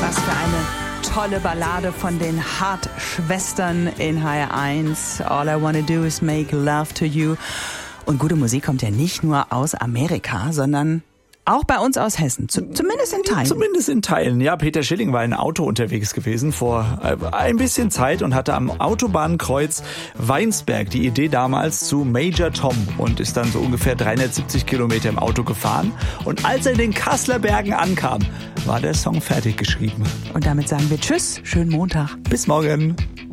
Was für eine tolle Ballade von den Hart-Schwestern in HR1. All I wanna do is make love to you. Und gute Musik kommt ja nicht nur aus Amerika, sondern auch bei uns aus Hessen. Zumindest in Teilen. Zumindest in Teilen. Ja, Peter Schilling war in Auto unterwegs gewesen vor ein bisschen Zeit und hatte am Autobahnkreuz Weinsberg die Idee damals zu Major Tom und ist dann so ungefähr 370 Kilometer im Auto gefahren. Und als er in den Kasseler Bergen ankam, war der Song fertig geschrieben. Und damit sagen wir Tschüss, schönen Montag. Bis morgen.